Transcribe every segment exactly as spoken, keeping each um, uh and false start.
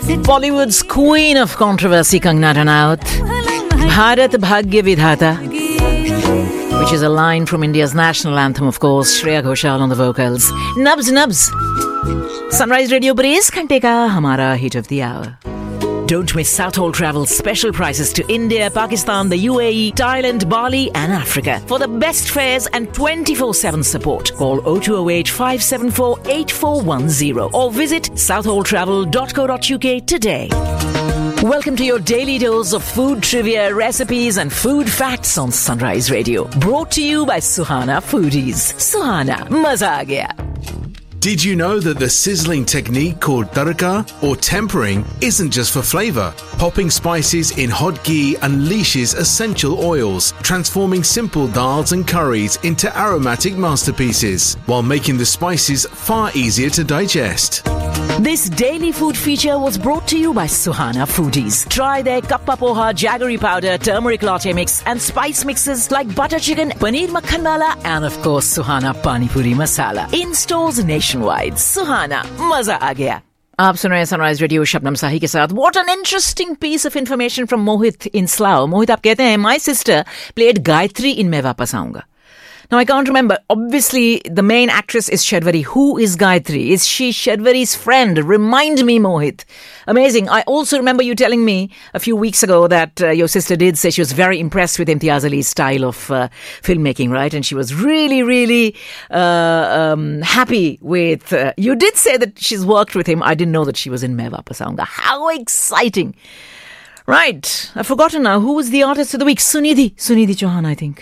Bollywood's queen of controversy, Kangana Ranaut. Bharat Bhagya Vidhata, which is a line from India's national anthem, of course. Shreya Ghoshal on the vocals. Nubs Nubs. Sunrise Radio Breeze Khante ka hamara hit of the hour. Don't miss Southall Travel's special prices to India, Pakistan, the U A E, Thailand, Bali and Africa. For the best fares and twenty-four seven support, call oh two oh eight, five seven four, eight four one oh or visit southall travel dot co dot uk today. Welcome to your daily dose of food trivia, recipes and food facts on Sunrise Radio. Brought to you by Suhana Foodies. Suhana, maza aa gaya. Did you know that the sizzling technique called tadka or tempering isn't just for flavour? Popping spices in hot ghee unleashes essential oils, transforming simple dals and curries into aromatic masterpieces, while making the spices far easier to digest. This daily food feature was brought to you by Suhana Foodies. Try their kappa poha, jaggery powder, turmeric latte mix and spice mixes like butter chicken, paneer makhan wala and of course Suhana Pani Puri Masala. In stores nationwide. Suhana, maza aa gaya. आप सुन रहे हैं sunrise radio Shabnam साही के साथ. What an interesting piece of information from Mohit in Slough. Mohit आप कहते हैं, my sister played Gayatri in मैं वापस आऊंगा. Now, I can't remember. Obviously, the main actress is Shadwari. Who is Gayatri? Is she Shadwari's friend? Remind me, Mohit. Amazing. I also remember you telling me a few weeks ago that uh, your sister did say she was very impressed with Imtiaz Ali's style of uh, filmmaking, right? And she was really, really uh, um, happy with... Uh, you did say that she's worked with him. I didn't know that she was in Main Vapas Aunga. How exciting. Right. I've forgotten now. Who was the artist of the week? Sunidhi. Sunidhi Chauhan, I think.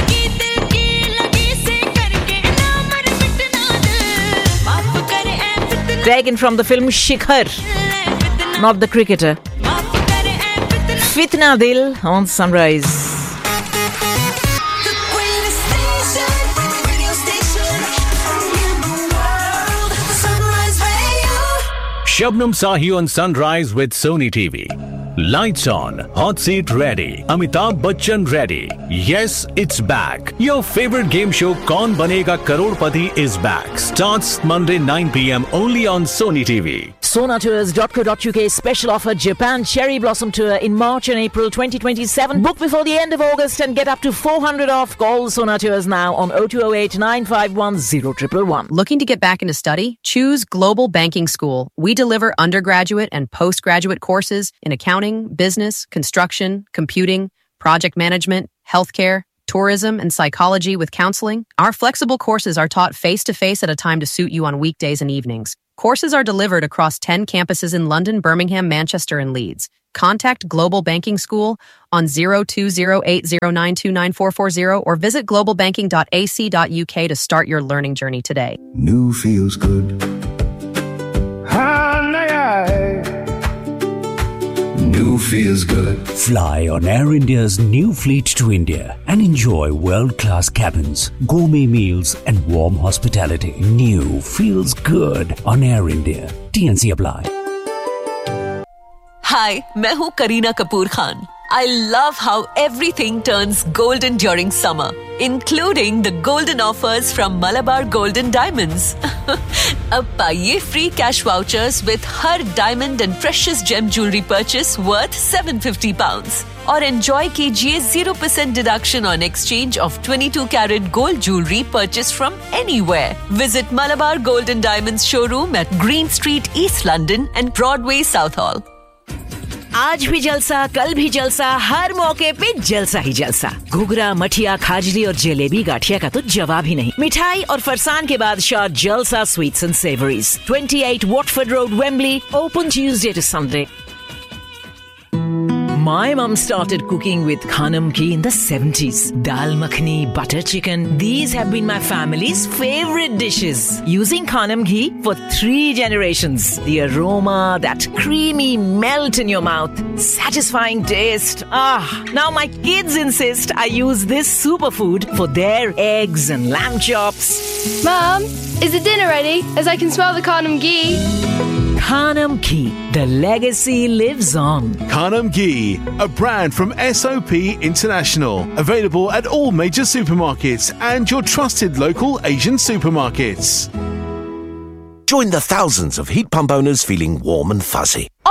Taken from the film Shikhar, not the cricketer. Fitna Dil on Sunrise. Shabnam Sahi on Sunrise with Sony T V. Lights on, hot seat ready, Amitabh Bachchan ready. Yes, it's back. Your favorite game show Kaun Banega Crorepati is back. Starts Monday nine p.m. only on Sony T V. Sona Tours dot co dot uk special offer Japan Cherry Blossom Tour in March and April twenty twenty-seven. Book before the end of August and get up to four hundred off. Call Sona Tours now on oh two oh eight, nine five one, oh one one one. Looking to get back into study? Choose Global Banking School. We deliver undergraduate and postgraduate courses in accounting, business, construction, computing, project management, healthcare, tourism, and psychology with counseling. Our flexible courses are taught face-to-face at a time to suit you on weekdays and evenings. Courses are delivered across ten campuses in London, Birmingham, Manchester, and Leeds. Contact Global Banking School on zero two zero eight zero nine two nine four four zero or visit global banking dot a c dot u k to start your learning journey today. New feels good. New feels good. Fly on Air India's new fleet to India and enjoy world-class cabins, gourmet meals and warm hospitality. New feels good on Air India. T N C apply. Hi, मैं हूँ Kareena Kapoor Khan. I love how everything turns golden during summer, including the golden offers from Malabar Golden Diamonds. अब पाइए free cash vouchers with her diamond and precious gem jewelry purchase worth seven hundred fifty pounds. और enjoy कीजिए zero percent deduction on exchange of twenty-two carat gold jewelry purchased from anywhere. Visit Malabar Golden Diamonds showroom at Green Street, East London and Broadway, Southall. आज भी जलसा, कल भी जलसा, हर मौके पे जलसा ही जलसा. घुघरा, मठिया, खाजली और जलेबी गाठिया का तो जवाब ही नहीं. मिठाई और फरसान के बादशाह जलसा sweets and savouries. twenty-eight Watford Road, Wembley, open Tuesday to Sunday. My mum started cooking with Khanam Ghee in the seventies. Dal makhani, butter chicken. These have been my family's favorite dishes. Using Khanam Ghee for three generations. The aroma, that creamy melt in your mouth. Satisfying taste. Ah, now my kids insist I use this superfood for their eggs and lamb chops. Mum, is the dinner ready? As I can smell the Khanam Ghee. Khanam Ghee. The legacy lives on. Khanam Ghee, a brand from S O P International. Available at all major supermarkets and your trusted local Asian supermarkets. Join the thousands of heat pump owners feeling warm and fuzzy.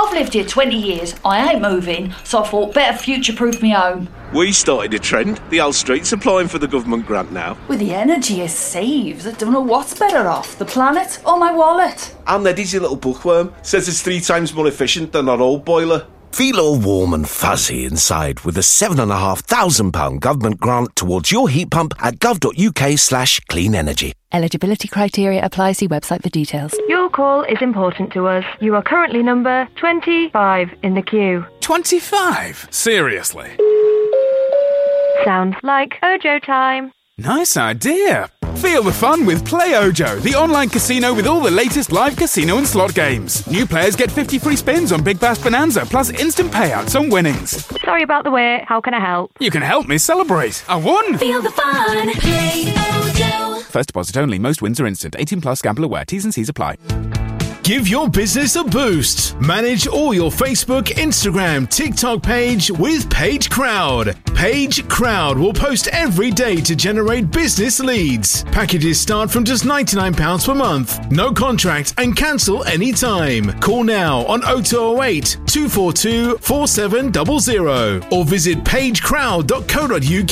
I've lived here twenty years, I ain't moving, so I thought better future-proof me home. We started a trend. The whole street's applying for the government grant now. With the energy it saves, I don't know what's better off, the planet or my wallet. And Eddie's your little bookworm. Says it's three times more efficient than our old boiler. Feel all warm and fuzzy inside with a seven and a half thousand pound government grant towards your heat pump at gov.uk slash clean energy. Eligibility criteria apply. See website for details. Your call is important to us. You are currently number twenty-five in the queue. twenty-five? Seriously? Sounds like Ojo time. Nice idea. Feel the fun with Play Ojo, the online casino with all the latest live casino and slot games. New players get fifty free spins on Big Bass Bonanza, plus instant payouts on winnings. Sorry about the wait. How can I help? You can help me celebrate. I won! Feel the fun. Play Ojo. First deposit only. Most wins are instant. eighteen plus. Gamble aware. T's and C's apply. Give your business a boost. Manage all your Facebook, Instagram, TikTok page with Page Crowd. Page Crowd will post every day to generate business leads. Packages start from just ninety-nine pounds per month. No contract and cancel anytime. Call now on oh two oh eight, two four two, four seven zero zero or visit page crowd dot co dot uk.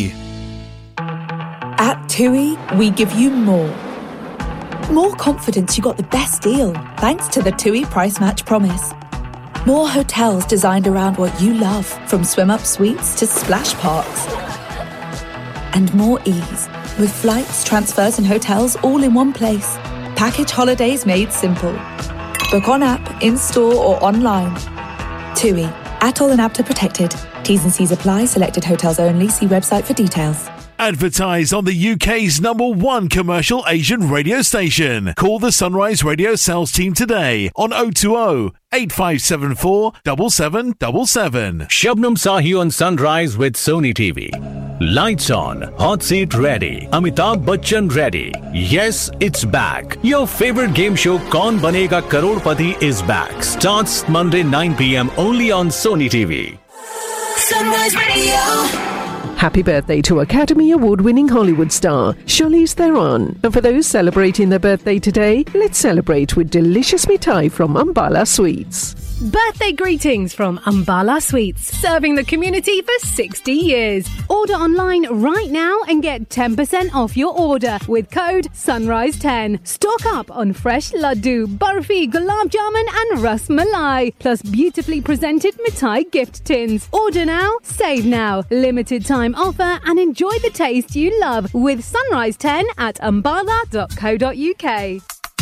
At TUI, we give you more. More confidence you got the best deal thanks to the TUI Price Match Promise. More hotels designed around what you love, from swim-up suites to splash parks. And more ease with flights, transfers and hotels all in one place. Package holidays made simple. Book on app, in-store or online. TUI. Atoll and APTA protected. T's and C's apply. Selected hotels only. See website for details. Advertise on the U K's number one commercial Asian radio station. Call the Sunrise Radio sales team today on oh two oh, eight five seven four, seven seven seven seven. Shabnam Sahi on Sunrise with Sony T V. Lights on, hot seat ready, Amitabh Bachchan ready. Yes, it's back. Your favorite game show Kaun Banega Crorepati is back. Starts Monday nine p.m. only on Sony T V. Sunrise Radio. Happy birthday to Academy Award-winning Hollywood star Charlize Theron. And for those celebrating their birthday today, let's celebrate with delicious mithai from Ambala Sweets. Birthday greetings from Ambala Sweets, serving the community for sixty years. Order online right now and get ten percent off your order with code sunrise ten. Stock up on fresh laddu, barfi, gulab jamun and ras malai, plus beautifully presented mithai gift tins. Order now, save now. Limited time offer and enjoy the taste you love with Sunrise ten at ambala dot co dot uk.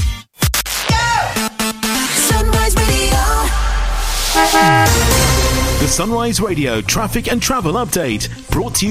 Sunrise Radio. The Sunrise Radio traffic and travel update brought to you